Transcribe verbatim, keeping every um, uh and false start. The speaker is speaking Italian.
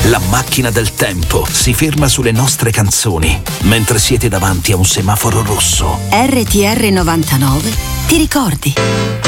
La macchina del tempo si ferma sulle nostre canzoni mentre siete davanti a un semaforo rosso. R T R novantanove, ti ricordi?